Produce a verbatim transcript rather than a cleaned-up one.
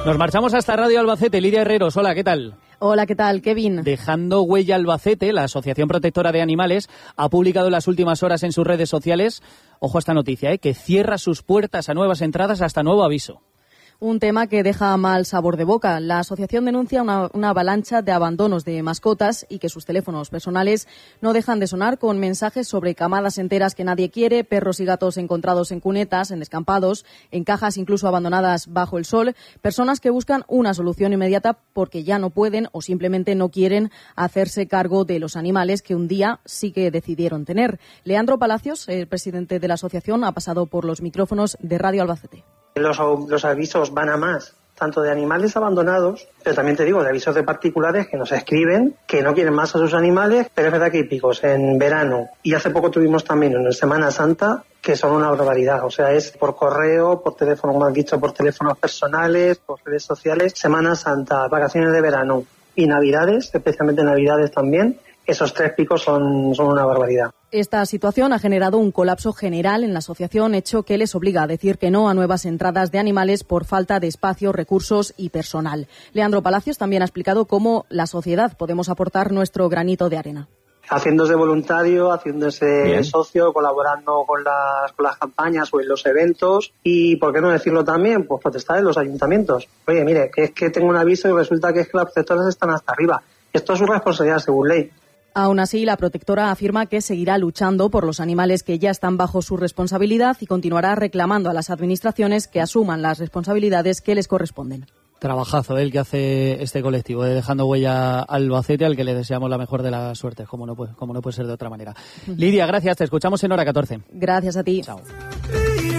Nos marchamos hasta Radio Albacete. Lidia Herreros, hola, ¿qué tal? Hola, ¿qué tal, Kevin? Dejando Huella Albacete, la Asociación Protectora de Animales, ha publicado en las últimas horas en sus redes sociales, ojo a esta noticia, ¿eh? que cierra sus puertas a nuevas entradas hasta nuevo aviso. Un tema que deja mal sabor de boca. La asociación denuncia una, una avalancha de abandonos de mascotas y que sus teléfonos personales no dejan de sonar con mensajes sobre camadas enteras que nadie quiere, perros y gatos encontrados en cunetas, en descampados, en cajas incluso abandonadas bajo el sol, personas que buscan una solución inmediata porque ya no pueden o simplemente no quieren hacerse cargo de los animales que un día sí que decidieron tener. Leandro Palacios, el presidente de la asociación, ha pasado por los micrófonos de Radio Albacete. Los, los avisos van a más, tanto de animales abandonados, pero también te digo, de avisos de particulares que nos escriben, que no quieren más a sus animales, pero es verdad que hay picos en verano. Y hace poco tuvimos también en Semana Santa, que son una barbaridad. O sea, es por correo, por teléfono, como has dicho, por teléfonos personales, por redes sociales. Semana Santa, vacaciones de verano y Navidades, especialmente Navidades también. Esos tres picos son, son una barbaridad. Esta situación ha generado un colapso general en la asociación, hecho que les obliga a decir que no a nuevas entradas de animales por falta de espacio, recursos y personal. Leandro Palacios también ha explicado cómo la sociedad podemos aportar nuestro granito de arena. Haciéndose voluntario, haciéndose Bien. socio, colaborando con las, con las campañas o en los eventos y, ¿por qué no decirlo también? Pues protestar en los ayuntamientos. Oye, mire, que es que tengo un aviso y resulta que es que las protectoras están hasta arriba. Esto es su responsabilidad según ley. Aún así, la protectora afirma que seguirá luchando por los animales que ya están bajo su responsabilidad y continuará reclamando a las administraciones que asuman las responsabilidades que les corresponden. Trabajazo el que hace este colectivo de Dejando Huella Albacete, al que le deseamos la mejor de las suertes, como no puede, como no puede ser de otra manera. Lidia, gracias, te escuchamos en Hora catorce. Gracias a ti. Chao.